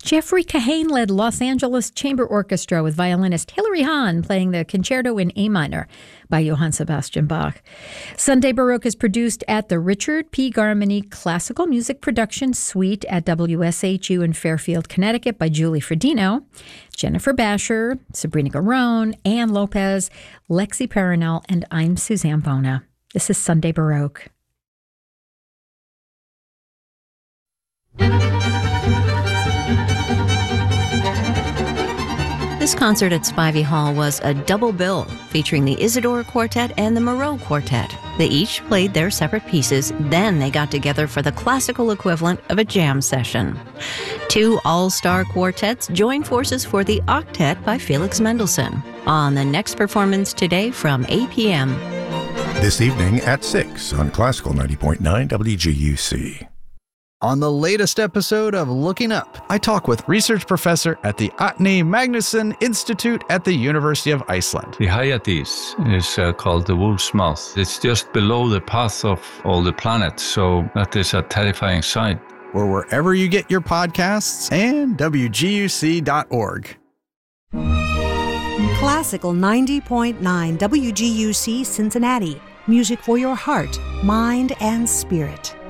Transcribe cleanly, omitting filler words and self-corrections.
Jeffrey Kahane led Los Angeles Chamber Orchestra with violinist Hilary Hahn playing the Concerto in A minor by Johann Sebastian Bach. Sunday Baroque is produced at the Richard P. Garmany Classical Music Production Suite at WSHU in Fairfield, Connecticut by Julie Fredino, Jennifer Basher, Sabrina Garone, Ann Lopez, Lexi Perinel, and I'm Suzanne Bona. This is Sunday Baroque. This concert at Spivey Hall was a double bill featuring the Isidore Quartet and the Moreau Quartet. They each played their separate pieces, then they got together for the classical equivalent of a jam session. Two all-star quartets joined forces for the Octet by Felix Mendelssohn on the next performance today from 8 p.m. This evening at 6 on Classical 90.9 WGUC. On the latest episode of Looking Up, I talk with research professor at the Árni Magnússon Institute at the University of Iceland. The Hyades is called the wolf's mouth. It's just below the path of all the planets, so that is a terrifying sight. Or wherever you get your podcasts and WGUC.org. Classical 90.9 WGUC Cincinnati. Music for your heart, mind, and spirit.